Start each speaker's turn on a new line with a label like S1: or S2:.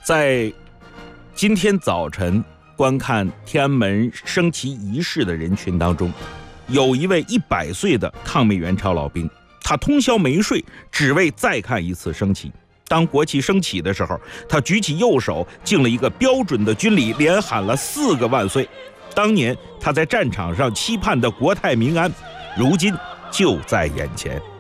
S1: 在今天早晨观看天安门升旗仪式的人群当中，有一位100岁的抗美援朝老兵，他通宵没睡，只为再看一次升旗。当国旗升起的时候，他举起右手敬了一个标准的军礼，连喊了4个万岁。当年他在战场上期盼的国泰民安，如今就在眼前。